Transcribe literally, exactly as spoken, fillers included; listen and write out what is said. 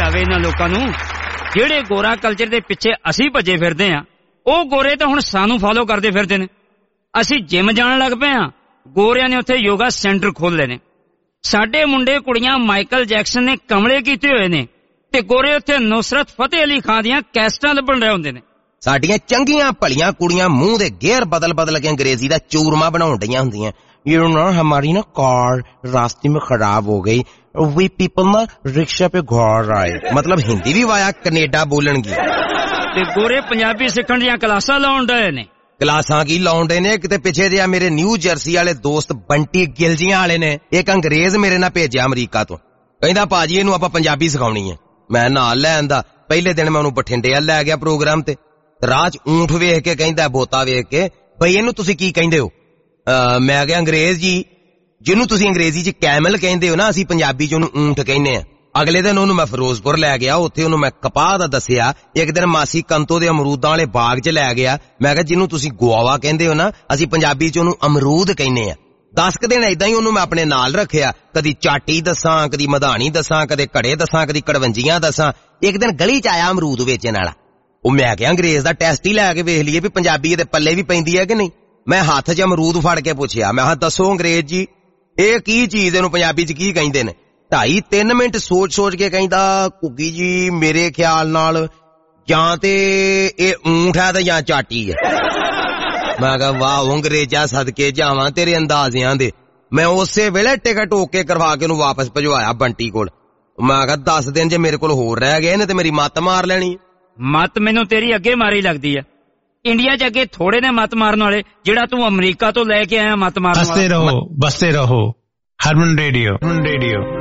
ਸਮਝਾਵੇ ਇਹਨਾਂ ਲੋਕਾਂ ਨੂੰ ਜਿਹੜੇ ਗੋਰਾ ਕਲਚਰ ਦੇ ਪਿੱਛੇ ਅਸੀਂ ਭੱਜੇ ਫਿਰਦੇ ਆ, ਉਹ ਗੋਰੇ ਤਾਂ ਹੁਣ ਸਾਨੂੰ ਫਾਲੋ ਕਰਦੇ ਫਿਰਦੇ ਨੇ। ਅਸੀਂ ਜਿਮ ਜਾਣ ਲੱਗ ਪਏ ਆ, ਗੋਰਿਆਂ ਨੇ ਉੱਥੇ ਯੋਗਾ ਸੈਂਟਰ ਖੋਲ੍ਹੇ ਨੇ। ਸਾਡੇ ਮੁੰਡੇ ਕੁੜੀਆਂ ਮਾਈਕਲ ਜੈਕਸਨ ਨੇ ਕਮਲੇ ਕੀਤੇ ਹੋਏ ਨੇ ਤੇ ਗੋਰੇ ਉੱਥੇ ਨੁਸਰਤ ਫਤਿਹ ਅਲੀ ਖਾਨ ਦੀਆਂ ਕੈਸਟਾਂ ਲੱਭਣ ਰਹੇ ਹੁੰਦੇ ਨੇ। ਸਾਡੀਆਂ ਚੰਗੀਆਂ ਭਲੀਆਂ ਕੁੜੀਆਂ ਮੂੰਹ ਦੇ ਗੇਅਰ ਬਦਲ ਬਦਲ ਕੇ ਅੰਗਰੇਜ਼ੀ ਦਾ ਚੂਰਮਾ ਬਣਾਉਣ ਡਈਆਂ ਹੁੰਦੀਆਂ। ਯੂ ਨੋ ਹਮਾਰੀ ਨਾ ਕਾਰ ਰਾਸਤੇ में खराब हो गई, we people ना रिक्शा पे घर आए, मतलब हिंदी भी वाया कनेडा बोलणगी ਤੇ ਗੋਰੇ ਪੰਜਾਬੀ ਸਿੱਖਣ ਦੀਆਂ ਕਲਾਸਾਂ ਲਾਉਣ ਡਏ ਨੇ। ਕਲਾਸਾਂ ਕੀ ਲਾਉਣ ਡੇ ਨੇ? ਕਿਤੇ ਪਿੱਛੇ ਜਿਹਾ ਮੇਰੇ ਨਿਊ ਜਰਸੀ ਵਾਲੇ ਦੋਸਤ ਬੰਟੀ ਗਿਲਜੀਆਂ ਵਾਲੇ ਨੇ ਇੱਕ ਅੰਗਰੇਜ਼ ਮੇਰੇ ਨਾਲ ਭੇਜਿਆ ਅਮਰੀਕਾ ਤੋਂ। ਕਹਿੰਦਾ ਭਾਜੀ ਇਹਨੂੰ ਆਪਾਂ ਪੰਜਾਬੀ ਸਿਖਾਉਣੀ ਹੈ। ਮੈਂ ਨਾਲ ਲੈ ਆਂਦਾ। ਪਹਿਲੇ ਦਿਨ ਮੈਂ ਉਹਨੂੰ ਬਠਿੰਡੇ ਵੱਲ ਲੈ ਗਿਆ ਪ੍ਰੋਗਰਾਮ ਤੇ। ਰਾਹ ਚ ਊਂਠ ਵੇਖ ਕੇ ਕਹਿੰਦਾ, ਬੋਤਾ ਵੇਖ ਕੇ, ਬਈ ਇਹਨੂੰ ਤੁਸੀਂ ਕੀ ਕਹਿੰਦੇ ਹੋ? ਮੈਂ ਕਿਹਾ ਅੰਗਰੇਜ਼ ਜੀ, ਜਿਹਨੂੰ ਤੁਸੀਂ ਅੰਗਰੇਜ਼ੀ ਚ ਕੈਮਲ ਕਹਿੰਦੇ ਹੋ ਨਾ, ਅਸੀਂ ਪੰਜਾਬੀ ਚ ਉਹਨੂੰ ਊਂਠ ਕਹਿੰਦੇ ਆ। ਅਗਲੇ ਦਿਨ ਉਹਨੂੰ ਮੈਂ ਫਿਰੋਜ਼ਪੁਰ ਲੈ ਗਿਆ। ਉੱਥੇ ਉਹਨੂੰ ਮੈਂ ਕਪਾਹ ਦਾ ਦੱਸਿਆ। ਇੱਕ ਦਿਨ ਮਾਸੀ ਕੰਤੋ ਦੇ ਅਮਰੂਦਾਂ ਵਾਲੇ ਬਾਗ ਚ ਲੈ ਗਿਆ। ਮੈਂ ਕਿਹਾ ਜਿਹਨੂੰ ਤੁਸੀਂ ਗੁਆਵਾ ਕਹਿੰਦੇ ਹੋ ਨਾ, ਅਸੀਂ ਪੰਜਾਬੀ ਚ ਉਹਨੂੰ ਅਮਰੂਦ ਕਹਿੰਦੇ ਆ। ਦਸ ਕੁ ਦਿਨ ਏਦਾਂ ਹੀ ਉਹਨੂੰ ਮੈਂ ਆਪਣੇ ਨਾਲ ਰੱਖਿਆ। ਕਦੀ ਚਾਟੀ ਦੱਸਾਂ, ਕਦੀ ਮਧਾਣੀ ਦੱਸਾਂ, ਕਦੇ ਘੜੇ ਦੱਸਾਂ, ਕਦੀ ਕੜਵੰਜੀਆਂ ਦੱਸਾਂ। ਇੱਕ ਦਿਨ ਗਲੀ ਚ ਆਇਆ ਅਮਰੂਦ ਵੇਚਣ ਵਾਲਾ। ਉਹ ਮੈਂ ਕਿਹਾ ਅੰਗਰੇਜ਼ ਦਾ ਟੈਸਟ ਹੀ ਲੈ ਕੇ ਵੇਖ ਲਈਏ ਵੀ ਪੰਜਾਬੀ ਇਹਦੇ ਪੱਲੇ ਵੀ ਪੈਂਦੀ ਹੈ ਕਿ ਨਹੀਂ। ਮੈਂ ਹੱਥ 'ਚ ਅਮਰੂਦ ਫੜ ਕੇ ਪੁੱਛਿਆ, ਮੈਂ ਕਿਹਾ ਦੱਸੋ ਅੰਗਰੇਜ਼ ਜੀ ਇਹ ਕੀ ਚੀਜ਼, ਇਹਨੂੰ ਪੰਜਾਬੀ 'ਚ ਕੀ ਕਹਿੰਦੇ ਨੇ? ਢਾਈ ਤਿੰਨ ਮਿੰਟ ਸੋਚ ਸੋਚ ਕੇ ਕਹਿੰਦਾ, ਘੁੱਗੀ ਜੀ ਮੇਰੇ ਖਿਆਲ ਨਾਲ ਜਾਂ ਤੇ ਇਹ ਊਂਠ ਹੈ ਤੇ ਜਾਂ ਚਾਟੀ ਹੈ। ਮੈਂ ਕਿਹਾ ਵਾਹ ਅੰਗਰੇਜ਼ਾ ਸਦਕੇ ਜਾਵਾਂ ਤੇਰੇ ਅੰਦਾਜ਼ਿਆਂ ਦੇ। ਮੈਂ ਉਸੇ ਵੇਲੇ ਟਿਕਟ ਓਕੇ ਕਰਵਾ ਕੇ ਉਹਨੂੰ ਵਾਪਸ ਭਜਵਾਇਆ ਬੰਟੀ ਕੋਲ। ਮੈਂ ਕਿਹਾ ਦਸ ਦਿਨ ਜੇ ਮੇਰੇ ਕੋਲ ਹੋਰ ਰਹਿ ਗਏ ਨੇ ਤੇ ਮੇਰੀ ਮੱਤ ਮਾਰ ਲੈਣੀ। ਮੱਤ ਮੈਨੂੰ ਤੇਰੀ ਅੱਗੇ ਮਾਰੀ ਲੱਗਦੀ ਆ। ਇੰਡੀਆ 'ਚ ਅੱਗੇ ਥੋੜੇ ਨੇ ਮੱਤ ਮਾਰਨ ਵਾਲੇ, ਜਿਹੜਾ ਤੂੰ ਅਮਰੀਕਾ ਤੋਂ ਲੈ ਕੇ ਆਇਆ ਮੱਤ ਮਾਰਨ ਵਾਲਾ। ਬਸਤੇ ਰਹੋ ਬਸਤੇ ਰਹੋ ਹਰਮਨ ਰੇਡੀਓ, ਹਰਮਨ ਰੇਡੀਓ।